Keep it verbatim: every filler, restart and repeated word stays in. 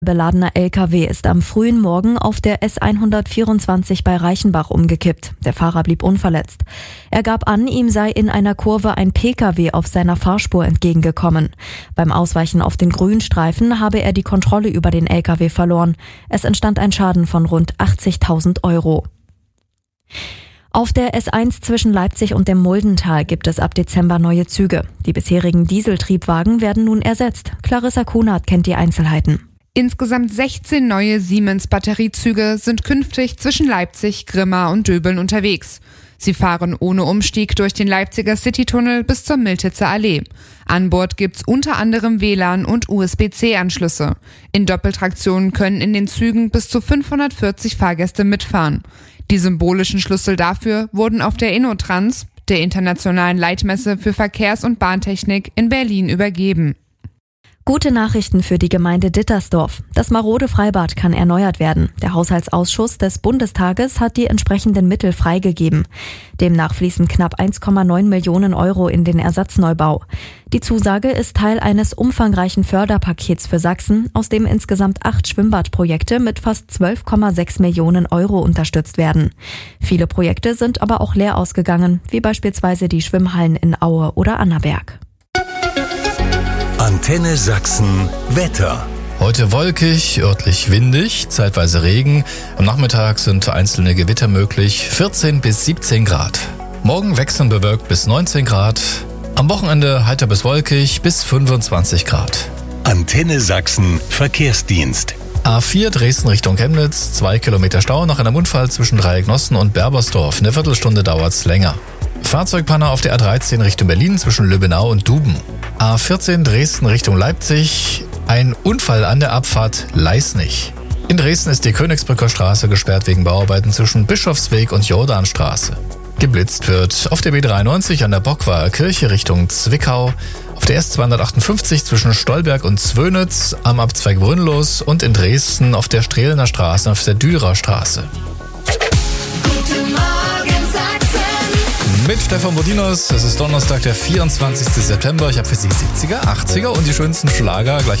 Beladener L K W ist am frühen Morgen auf der S hundertvierundzwanzig bei Reichenbach umgekippt. Der Fahrer blieb unverletzt. Er gab an, ihm sei in einer Kurve ein P K W auf seiner Fahrspur entgegengekommen. Beim Ausweichen auf den Grünstreifen habe er die Kontrolle über den L K W verloren. Es entstand ein Schaden von rund achtzigtausend Euro. Auf der S eins zwischen Leipzig und dem Muldental gibt es ab Dezember neue Züge. Die bisherigen Dieseltriebwagen werden nun ersetzt. Clarissa Kunert kennt die Einzelheiten. Insgesamt sechzehn neue Siemens-Batteriezüge sind künftig zwischen Leipzig, Grimma und Döbeln unterwegs. Sie fahren ohne Umstieg durch den Leipziger Citytunnel bis zur Miltitzer Allee. An Bord gibt's unter anderem W L A N und U S B C Anschlüsse. In Doppeltraktion können in den Zügen bis zu fünfhundertvierzig Fahrgäste mitfahren. Die symbolischen Schlüssel dafür wurden auf der InnoTrans, der internationalen Leitmesse für Verkehrs- und Bahntechnik, in Berlin übergeben. Gute Nachrichten für die Gemeinde Dittersdorf. Das marode Freibad kann erneuert werden. Der Haushaltsausschuss des Bundestages hat die entsprechenden Mittel freigegeben. Demnach fließen knapp eins Komma neun Millionen Euro in den Ersatzneubau. Die Zusage ist Teil eines umfangreichen Förderpakets für Sachsen, aus dem insgesamt acht Schwimmbadprojekte mit fast zwölf Komma sechs Millionen Euro unterstützt werden. Viele Projekte sind aber auch leer ausgegangen, wie beispielsweise die Schwimmhallen in Aue oder Annaberg. Antenne Sachsen Wetter. Heute wolkig, örtlich windig, zeitweise Regen. Am Nachmittag sind einzelne Gewitter möglich, vierzehn bis siebzehn Grad. Morgen wechselnd bewölkt bis neunzehn Grad. Am Wochenende heiter bis wolkig bis fünfundzwanzig Grad. Antenne Sachsen Verkehrsdienst. A vier Dresden Richtung Chemnitz, zwei Kilometer Stau nach einem Unfall zwischen Dreiecknossen und Berbersdorf. Eine Viertelstunde dauert's länger. Fahrzeugpanne auf der A dreizehn Richtung Berlin zwischen Lübbenau und Duben. A vierzehn Dresden Richtung Leipzig, ein Unfall an der Abfahrt Leisnig. In Dresden ist die Königsbrücker Straße gesperrt wegen Bauarbeiten zwischen Bischofsweg und Jordanstraße. Geblitzt wird auf der B dreiundneunzig an der Bockweiher Kirche Richtung Zwickau, auf der S zweihundertachtundfünfzig zwischen Stolberg und Zwönitz, am Abzweig Brünnlos und in Dresden auf der Strehlener Straße auf der Dürer Straße. Mit Stefan Bodinos, es ist Donnerstag, der vierundzwanzigsten September. Ich habe für Sie siebziger, achtziger und die schönsten Schlager gleich